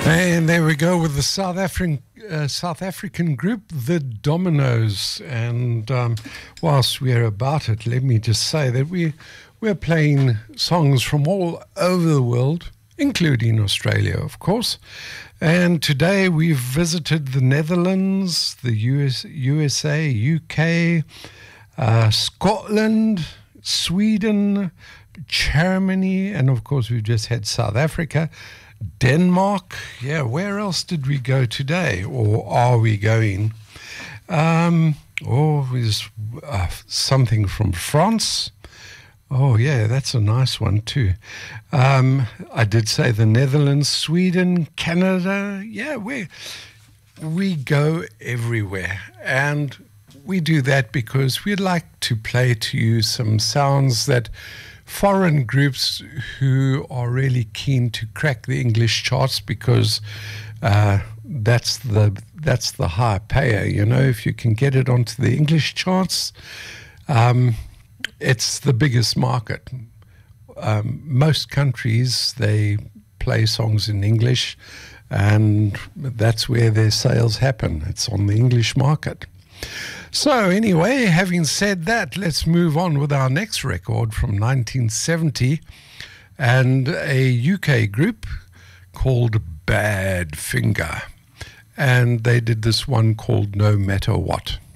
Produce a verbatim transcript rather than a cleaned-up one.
And there we go with the South African uh, South African group, the Dominoes. And um, whilst we're about it, let me just say that we we're playing songs from all over the world, including Australia, of course. And today we've visited the Netherlands, the U S, U S A, U K, uh, Scotland, Sweden, Germany, and of course we've just had South Africa. Denmark, yeah, where else did we go today, or are we going? Um, oh, there's uh, something from France. Oh, yeah, that's a nice one too. Um, I did say the Netherlands, Sweden, Canada. Yeah, we we go everywhere, and we do that because we'd like to play to you some sounds that foreign groups who are really keen to crack the English charts, because uh, that's the that's the high payer. You know, if you can get it onto the English charts, um, it's the biggest market. Um, most countries, they play songs in English, and that's where their sales happen. It's on the English market. So anyway, having said that, let's move on with our next record from nineteen seventy, and a U K group called Badfinger. And they did this one called No Matter What.